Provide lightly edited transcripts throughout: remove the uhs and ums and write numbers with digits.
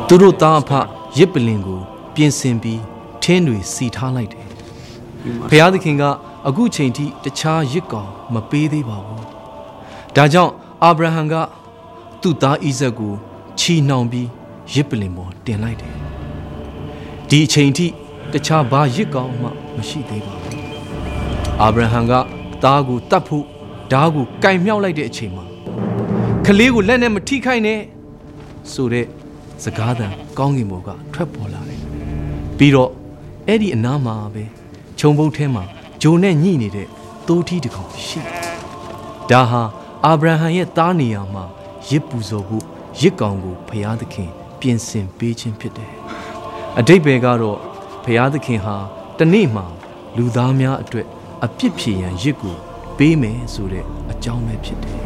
သူတို့သားအဖရစ်ပလင်ကိုပြင်ဆင်ပြီးထင်းတွေစီထားလိုက်တယ်ဖျားသခင်ကအခုချိန်ထိတခြားရစ်ကောင်မပေးသေးပါဘူးဒါကြောင့်အာဗြဟံကသူ့သားဣဇက်ကိုချီနှောင်ပြီးရစ်ပလင်ပေါ်တင်လိုက်တယ်ဒီအချိန်ထိတခြားဘာရစ်ကောင်မှမရှိသေးပါဘူးအာဗြဟံကသားကိုတတ်ဖို့ဓားကိုကင်မြောက်လိုက်တဲ့အချိန်မှာကလေးကိုလက်နဲ့မထိခိုက်နဲ့ဆိုတဲ့စကားသံကောင်းကင်ဘုံကထွက်ပေါ်လာတယ်ပြီးတော့အဲ့ဒီအနားမှာပဲခြုံပုတ်ထဲမှာဂျိုနဲ့ညှိနေတဲ့သိုးထီးတစ်ကောင်ရှိဒါဟာအာဗြဟံရဲ့သားနေရာမှာရစ်ပူဇော်ဖို့ရစ်ကောင်ကိုဖျားသခင်ပြင်ဆင်ပေးခြင်းဖြစ်တယ်အဓိပ္ပာယ်ကတော့ဖျားသခင်ဟာတနေ့မှာလူသားများအတွက်အပြစ်ဖြေရန်ရစ်ကိုပေးမယ်ဆိုတဲ့အကြောင်းပဲဖြစ်တယ်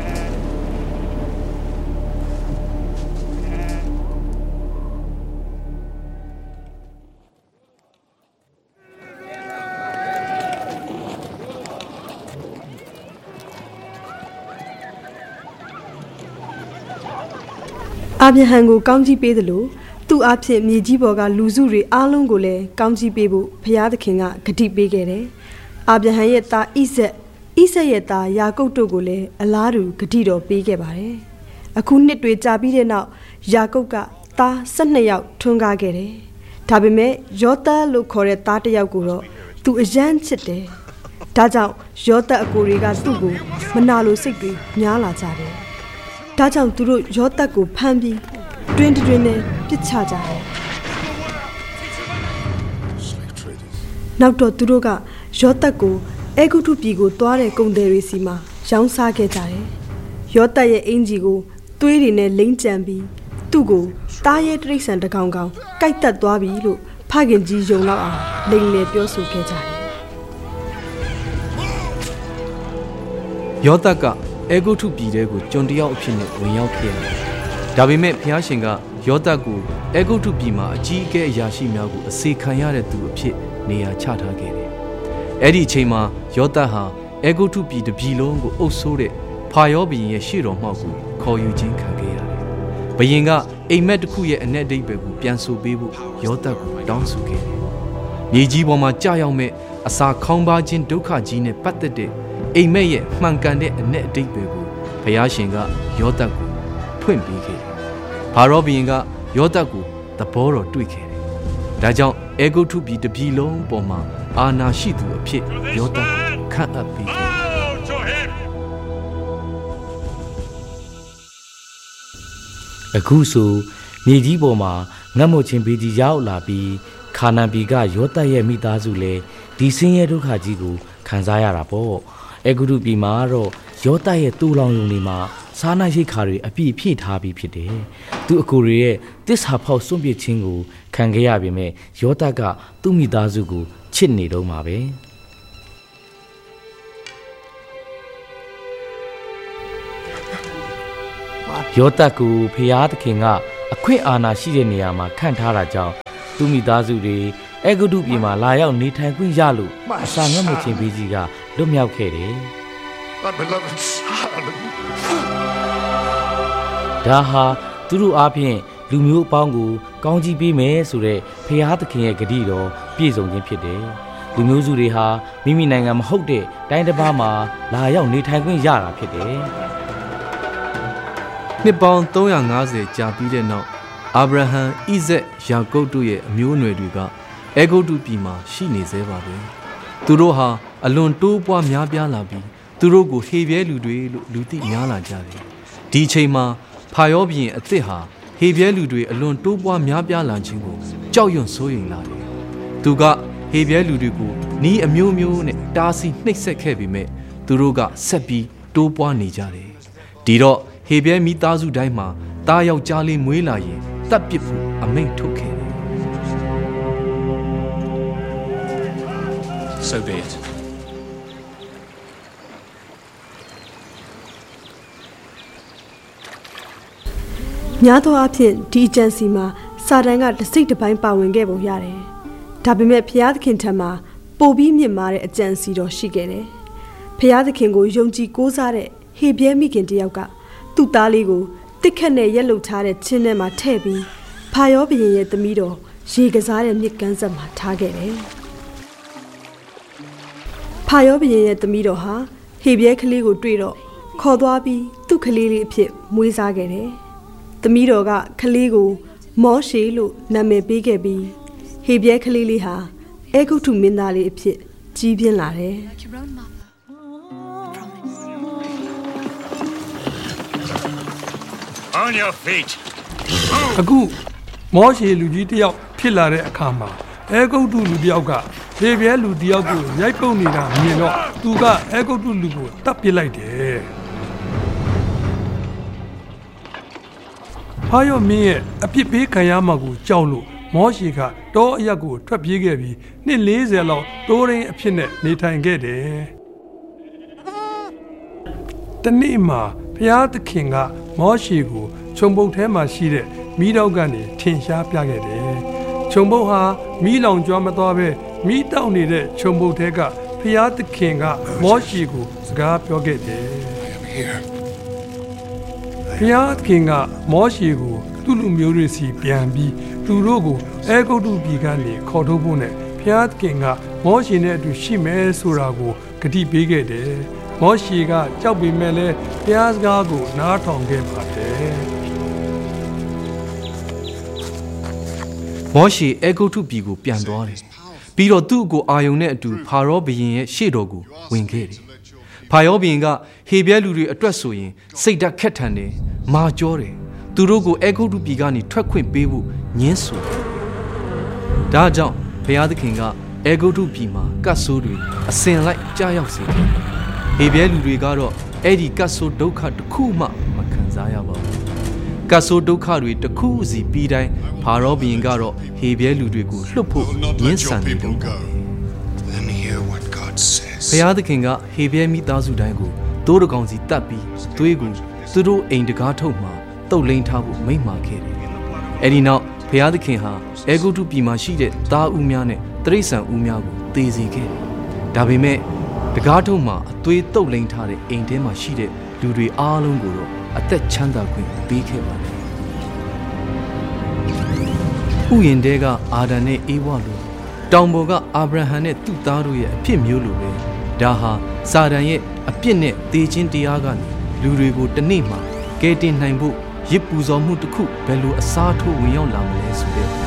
အာဗြဟံကိုကောင်းကြီးပေးသလိုသူ့အဖြစ်မြေကြီးပေါ်ကလူစုတွေအားလုံးကိုလည်းကောင်းကြီးပေးဖို့ဘုရားသခင်ကဂတိပေးခဲ့တယ်။အာဗြဟံရဲ့သားဣဇက်ရဲ့သားယာကုပ်တို့ကိုလည်းအလားတူဂတိတော်ပေးခဲ့ပါတယ်။အခုနှစ်တွေကြာပြီးတဲ့နောက်ယာကုပ်ကသား12ယောက်ထွန်းကားခဲ့တယ်။ဒါပေမဲ့ယောသပ်လို့ခေါ်တဲ့သားတစ်ယောက်ကိုတော့သူအယမ်းချစ်တယ်။ဒါကြောင့်ယောသပ်အကိုတွေကသူ့ကိုမနာလိုစိတ်တွေများလာကြတယ်။ဒါကြောင့်သူတို့ယောသပ်ကိုဖမ်းပြီးတွင်နဲ့ပြစ်ချကြတယ်နောက်တော့သူတို့ကယောသပ်ကိုအေဂုတုပြည်ကိုသွားတဲ့ကုန်သည်တွေစီမှာရောင်းစားခဲ့ကြတယ်ယောသပ်ရဲ့အင်ဂျီကိုသွေးတွေနဲ့လိမ့်ကြံပြီးသူ့ကိုတားရဲတိရစ္ဆာန်တစ်ကောင်ကိုက်တက်သွားပြီလို့ဖခင်ကြီးယုံလောက်အောင်လိမ်လည်ပြောဆိုခဲ့ကြတယ်ယောသပ်ကအေဂုတုပြည်ထဲကိုကျွန်တယောက်အဖြစ်နဲ့ဝင်ရောက်ခဲ့တယ်ဒါပေမဲ့ဘုရားရှင်ကယောသပ်ကိုအေဂုတုပြည်မှာအကြီးအကဲအရာရှိများကိုအစေခံရတဲ့သူအဖြစ်နေရာချထားခဲ့တယ်။အဲ့ဒီအချိန်မှာယောသပ်ဟာအေဂုတုပြည်တစ်ပြည်လုံးကိုအုပ်စိုးတဲ့ဖာရောဘုရင်ရဲ့ရှေ့တော်မှောက်ကိုခေါ်ယူခြင်းခံခဲ့ရတယ်။ဘုရင်ကအိမ်မက်တစ်ခုရဲ့အ내အဓိပ္ပာယ်ကိုပြန်ဆိုပေးဖို့ယောသပ်ကိုတောင်းဆိုခဲ့တယ်။မြေကြီးပေါ်မှာကြာရောက်မဲ့အစာခေါင်းပါခြင်းဒုက္ခကြီးနဲ့ပတ်သက်တဲ့အိမ်မက်ရဲ့မှန်ကန်တဲ့အ내အဓိပ္ပာယ်ကိုဘုရားရှင်ကယောသပ်ကိုဖွင့်ပေးခဲ့တယ်။ဖာရောဘုရင်ကယောသပ်ကိုသဘောတော်တွေ့ခဲ့တယ်။ဒါကြောင့်အေဂုတုပြည်တစ်ပြည်လုံးပေါ်မှာအာဏာရှိသူအဖြစ်ယောသပ်ကိုခန့်အပ်ပေးခဲ့တယ်။အခုဆိုမြေကြီးပေါ်မှာငတ်မွတ်ခြင်းဘေးကြီးရောက်လာပြီးခါနာန်ပြည်ကယောသပ်ရဲ့မိသားစုလည်းဒီဆင်းရဲဒုက္ခကြီးကိုခံစားရတာပေါ့။အေဂုတုပြည်မှာတော့ယောသပ်ရဲ့တူလောင်ယုံတွေမှာစားနပ်ရိက္ခာတွေအပြည့်ဖြည့်ထားပြီးဖြစ်တယ်။သူအကိုတွေရဲ့တစ္ဆာဖောက်စွန့်ပစ်ခြင်းကိုခံခဲ့ရပေမဲ့ယောသပ်ကသူ့မိသားစုကိုချစ်နေတော့မှာပဲ။ယောသပ်ကိုဖျားသခင်ကအခွင့်အာဏာရှိတဲ့နေရာမှာခန့်ထားတာကြောင့်သူ့မိသားစုတွေအေဂုတုပြည်မှာလာရောက်နေထိုင်ခွင့်ရလို့အစာငတ်မခြင်းဘေးကြီးကလွတ်မြောက်ခဲ့တယ်။ဒါဟာသူတို့အားဖြင့်လူမျိုးအပေါင်းကိုကောင်းကြီးပေးမယ်ဆိုတဲ့ဖျားသခင်ရဲ့ဂတိတော်ပြည့်စုံခြင်းဖြစ်တယ်။လူမျိုးစုတွေဟာမိမိနိုင်ငံမဟုတ်တဲ့တိုင်းတစ်ပါးမှာလာရောက်နေထိုင်ခွင့်ရတာဖြစ်တယ်။နှစ်ပေါင်း350ကြာပြီးတဲ့နောက်အာဗြဟံဣဇက်ယာကုပ်တို့ရဲ့အမျိုးအနွယ်တွေကအေဂုတုပြည်မှာရှိနေသေးပါပဲ။သူတို့ဟာအလွန်တိုးပွားများပြားလာပြီးသူတို့ကိုဟေပြဲလူတွေလို့လူသိများလာကြတယ်။ဒီအချိန်မှာဖာရောဘုရင်အသစ်ဟာဟေပြဲလူတွေအလွန်တိုးပွားများပြားလာခြင်းကိုကြောက်ရွံ့စိုးရိမ်လာတယ်။သူကဟေပြဲလူတွေကိုနီးအမျိုးမျိုးနဲ့တားဆီးနှိပ်စက်ခဲ့ပေမဲ့သူတို့ကဆက်ပြီးတိုးပွားနေကြတယ်။ဒီတော့ဟေပြဲမိသားစုတိုင်းမှာတားယောက်ျားလေးမွေးလာရင်တပ်ပစ်ဖို့အမိန့်ထုတ်ခဲ့တယ်။ So be it. များသောအားဖြင့်ဒီအကြံစီမှာစာတန်ကတစ်စိတ်တစ်ပိုင်းပါဝင်ခဲ့ပုံရတယ်။ဒါပေမဲ့ဘုရားသခင်ထံမှာပိုပြီးမြင့်မားတဲ့အကြံစီတော်ရှိခဲ့တယ်။ဘုရားသခင်ကိုယုံကြည်ကိုးစားတဲ့ဟေပြဲမိခင်တယောက်ကသူ့သားလေးကိုတစ်ခက်နဲ့ရက်လုထားတဲ့ချင်းထဲမှာထည့်ပြီးဖဖာရောဘုရင်ရဲ့သမီးတော်ရေကစားတဲ့မြစ်ကမ်းဆက်မှာထားခဲ့တယ်ဖာရောဘုရင်ရဲ့သမီးတော်ဟာဟေပြဲကလေးကိုတွေ့တော့ခေါ်သွားပြီးသူ့ကလေးလေးအဖြစ်မွေးစားခဲ့တယ်သမီးတော်ကကလေးကိုမောရှေလို့နာမည်ပေးခဲ့ပြီးဟေပြဲကလေးလေးဟာအဲဂုတ္တုမင်းသားလေးအဖြစ်ကြီးပြင်းလာတယ် On your feet. အခုမောရှေလူကြီးတယောက်ဖြစ်လာတဲ့အခါမှာအဲဂုတ္တုလူတယောက်ကဟေပြဲလူတယောက်ကိုရိုက်ပုတ်နေတာမြင်တော့သူကအဲဂုတ္တုလူကိုတတ်ပစ်လိုက်တယ်ဖာရောမင်းရဲ့အပြစ်ပေးခံရမှာကိုကြောက်လို့မောရှေကတောအရက်ကိုထွက်ပြေးခဲ့ပြီးနှစ်40လောက်တိုးရင်းအဖြစ်နဲ့နေထိုင်ခဲ့တယ်တနေ့မှာဘုရားသခင်ကမောရှေကိုခြုံပုတ်ထဲမှာရှိတဲ့မီးတောက်ကနေထင်ရှားပြခဲ့တယ်။ခြုံပုတ်ဟာမီးလောင်ကျွမ်းမသွားပဲမီးတောက်နေတဲ့ခြုံပုတ်ထဲကဘုရားသခင်ကမောရှေကိုစကားပြောခဲ့တယ်။ဘုရားသခင်ကမောရှေကိုသူ့လူမျိုးတွေစီပြန်ပြီးသူတို့ကိုအဲဂုတ္တုပြည်ကနေခေါ်ထုတ်ဖို့နဲ့ဘုရားသခင်ကမောရှေနဲ့အတူရှိမယ်ဆိုတာကိုဂတိပေးခဲ့တယ်။မောရှေကကြောက်ပေမဲ့လည်းဘုရားစကားကိုနားထောင်ခဲ့ပါတယ်မောရှေအဲဂုတ္တုပြည်ကိုပြန်သွားတယ်ပြီးတော့သူ့ကိုအာယုန်နဲ့အတူဖာရောဘုရင်ရဲ့ရှေ့တော်ကိုဝင်ခဲ့တယ်ဖာရောဘုရင်ကဟေပြဲလူတွေအတွက်ဆိုရင်စိတ်ဓာတ်ခက်ထန်တယ်မာကြောတယ်သူတို့ကိုအဲဂုတ္တုပြည်ကနေထွက်ခွင့်ပေးဖို့ညှင်းဆိုတယ်ဒါကြောင့်ဘုရားသခင်ကအဲဂုတ္တုပြည်မှာကတ်ဆိုးတွေအစင်လိုက်ကြားရောက်စေတယ်ဟေပြဲလူတွေကတော့အဲ့ဒီကတ်ဆိုးဒုက္ခတစ်ခုမှမခံစားရပါဘူးကတ်ဆိုးဒုက္ခတွေတစ်ခုစီပြီးတိုင်းဖာရောဘုရင်ကတော့ဟေပြဲလူတွေကိုလွတ်ဖို့ညှင်းဆန်နေတော့ဘုရားသခင်ကဟေပြဲမိသားစုတိုင်းကိုတိုးတကောင်စီတတ်ပြီးသွေးကိုသူတို့အိမ်တကားထုတ်မှာတုတ်လိန်ထားဖို့မိန့်မာခဲ့တယ်အဲ့ဒီနောက်ဘုရားသခင်ဟာအဲဂုတ္တုပြည်မှာရှိတဲ့သားဦးများနဲ့တိရစ္ဆာန်ဦးများကိုသေစေခဲ့တယ်ဒါပေမဲ့တကားထုတ်မှာအသွေးတုတ်လိန်ထားတဲ့အိမ်ထဲမှာရှိတဲ့လူတွေအားလုံးကိုတော့အသက်ချမ်းသာခွင့်ပေးခဲ့ပါတယ်ဥယျာဉ်တဲကအာဒံနဲ့အေဝါလိုတောင်ပေါ်ကအာဗြဟံနဲ့သူ့သားတို့ရဲ့အဖြစ်မျိုးလိုပဲဒါဟာစာတန်ရဲ့အပြစ်နဲ့တေခြင်းတရားကနေလူတွေကိုတနေ့မှကယ်တင်နိုင်ဖို့ရစ်ပူဇော်မှုတစ်ခုဘယ်လိုအစားထိုးဝင်ရောက်လာမလဲဆိုတဲ့